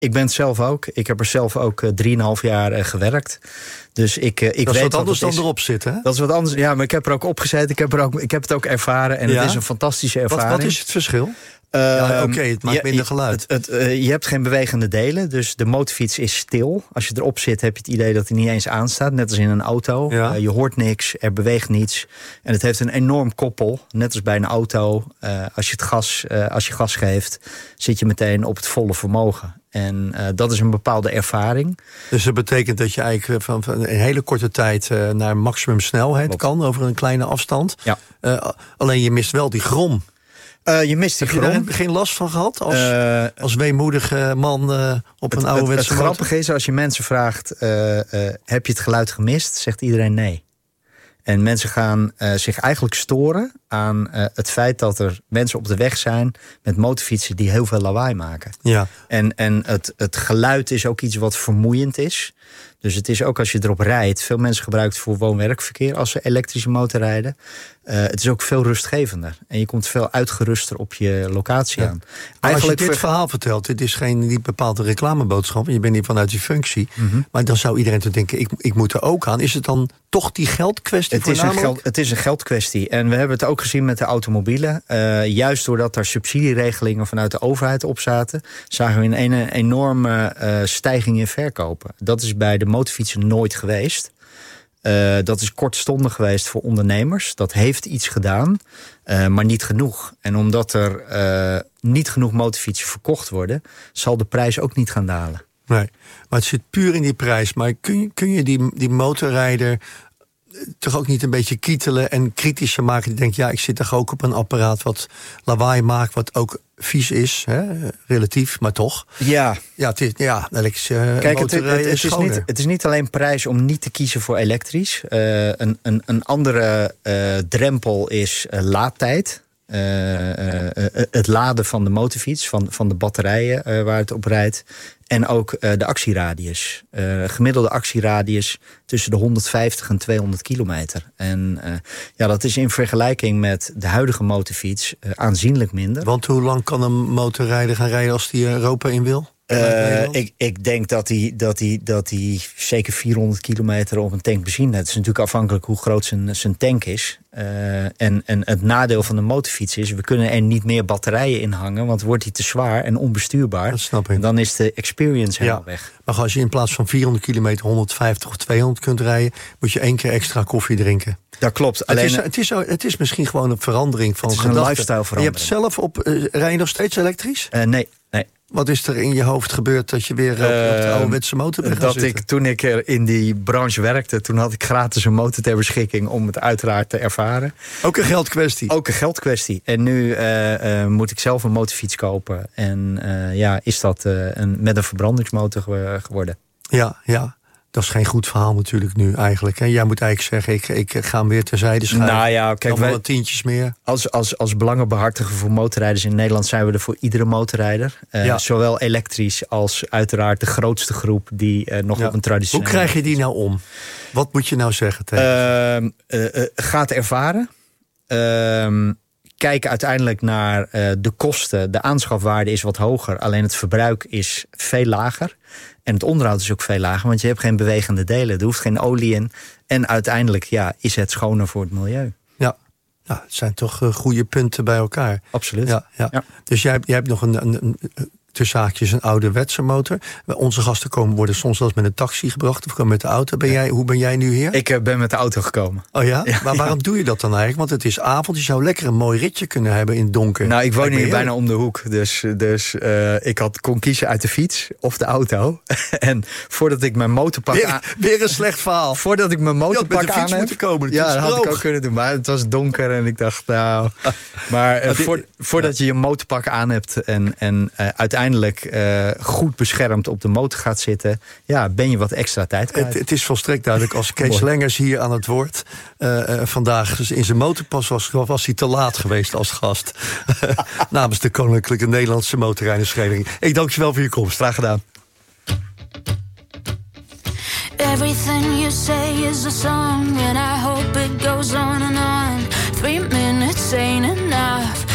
Ik ben het zelf ook. Ik heb er zelf ook 3,5 jaar gewerkt. Dus ik weet wat anders dan erop zitten, hè? Dat is wat anders. Ja, maar ik heb er ook opgezeten. Ik heb het ook ervaren. En het is een fantastische ervaring. Wat is het verschil? Het maakt minder geluid. Je hebt geen bewegende delen, dus de motorfiets is stil. Als je erop zit, heb je het idee dat hij niet eens aanstaat. Net als in een auto. Ja. Je hoort niks, er beweegt niets. En het heeft een enorm koppel, net als bij een auto. Als je gas geeft, zit je meteen op het volle vermogen. En dat is een bepaalde ervaring. Dus dat betekent dat je eigenlijk van een hele korte tijd naar maximum snelheid kan over een kleine afstand. Ja. Alleen je mist wel die grom. Je mist die grom. Heb je daar geen last van gehad als weemoedige man op een ouderwetse motor? Het grappige is, als je mensen vraagt, heb je het geluid gemist? Zegt iedereen nee. En mensen gaan zich eigenlijk storen aan het feit dat er mensen op de weg zijn met motorfietsen die heel veel lawaai maken. Ja. En het geluid is ook iets wat vermoeiend is. Dus het is ook als je erop rijdt. Veel mensen gebruiken het voor woon-werkverkeer als ze elektrische motor rijden. Het is ook veel rustgevender. En je komt veel uitgeruster op je locatie aan. Eigenlijk als je dit verhaal vertelt, dit is niet bepaalde reclameboodschap. Je bent hier vanuit die functie. Mm-hmm. Maar dan zou iedereen te denken, ik moet er ook aan. Is het dan toch die geldkwestie voornamelijk? Het is een geldkwestie. En we hebben het ook gezien met de automobielen. Juist doordat er subsidieregelingen vanuit de overheid op zaten, zagen we een enorme stijging in verkopen. Dat is bij de motorfietsen nooit geweest. Dat is kortstondig geweest voor ondernemers. Dat heeft iets gedaan, maar niet genoeg. En omdat er niet genoeg motorfietsen verkocht worden, zal de prijs ook niet gaan dalen. Nee, maar het zit puur in die prijs. Maar kun je die motorrijder toch ook niet een beetje kietelen en kritischer maken? Die denkt, ik zit toch ook op een apparaat wat lawaai maakt, wat ook vies is, hè? Relatief, maar toch. Ja. Het is, kijk, het is niet alleen prijs om niet te kiezen voor elektrisch. Een andere drempel is laadtijd. Het laden van de motorfiets, van de batterijen waar het op rijdt. En ook de actieradius. Gemiddelde actieradius tussen de 150 en 200 kilometer. En dat is in vergelijking met de huidige motorfiets aanzienlijk minder. Want hoe lang kan een motorrijder gaan rijden als die Europa in wil? Ik denk dat hij zeker 400 kilometer op een tank benzine. Het is natuurlijk afhankelijk hoe groot zijn tank is. En het nadeel van de motorfiets is, we kunnen er niet meer batterijen in hangen, want wordt hij te zwaar en onbestuurbaar. Dat snap ik. En dan is de experience helemaal weg. Maar als je in plaats van 400 kilometer 150 of 200 kunt rijden, moet je 1 keer extra koffie drinken. Dat klopt. Het is misschien gewoon een verandering van gedachten. Een lifestyle verandering. Je hebt zelf rij je nog steeds elektrisch? Nee. Wat is er in je hoofd gebeurd dat je weer op de ouderwetse motor bent gaan zitten? Toen ik in die branche werkte, toen had ik gratis een motor ter beschikking om het uiteraard te ervaren. Ook een geldkwestie? Ook een geldkwestie. En nu moet ik zelf een motorfiets kopen. En is dat met een verbrandingsmotor geworden. Ja. Dat is geen goed verhaal natuurlijk nu eigenlijk. Hè? Jij moet eigenlijk zeggen, ik ga hem weer terzijde schuiven. Kijk, wel wat tientjes meer. Als belangenbehartiger voor motorrijders in Nederland zijn we er voor iedere motorrijder. Zowel elektrisch als uiteraard de grootste groep die nog op een traditionele... Hoe krijg je die nou om? Wat moet je nou zeggen tegen? Gaat ervaren. Kijk uiteindelijk naar de kosten. De aanschafwaarde is wat hoger. Alleen het verbruik is veel lager. En het onderhoud is ook veel lager. Want je hebt geen bewegende delen. Er hoeft geen olie in. En uiteindelijk is het schoner voor het milieu. Ja, het zijn toch goede punten bij elkaar. Absoluut. Ja. Dus jij hebt nog tussen haakjes een ouderwetse motor. Onze gasten worden soms wel eens met een taxi gebracht of komen met de auto. Hoe ben jij nu hier? Ik ben met de auto gekomen. Oh ja? Maar waarom doe je dat dan eigenlijk? Want het is avond, je zou lekker een mooi ritje kunnen hebben in het donker. Nou, ik woon hier bijna om de hoek. Dus ik kon kiezen uit de fiets of de auto. En voordat ik mijn motorpak weer een slecht verhaal. Voordat ik mijn motorpak aan heb... moeten komen. Dat had ik ook kunnen doen. Maar het was donker en ik dacht, Maar voordat je je motorpak aan hebt en uiteindelijk goed beschermd op de motor gaat zitten, ben je wat extra tijd kwijt. Het is volstrekt duidelijk, als Kees Lengers hier aan het woord vandaag in zijn motorpas was hij te laat geweest als gast. Namens de Koninklijke Nederlandse Motorrijdersvereniging. Ik dank je wel voor je komst. Graag gedaan. Everything you say is a song and I hope it goes on and on. 3 minutes ain't enough.